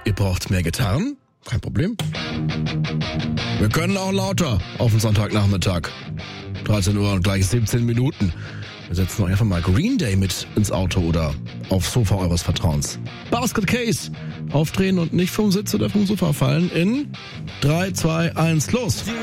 Ihr braucht mehr Gitarren? Kein Problem. Wir können auch lauter auf den Sonntagnachmittag. 13 Uhr und gleich 17 Minuten. Wir setzen einfach mal Green Day mit ins Auto oder aufs Sofa eures Vertrauens. Basket Case. Aufdrehen und nicht vom Sitz oder vom Sofa fallen in 3, 2, 1, los.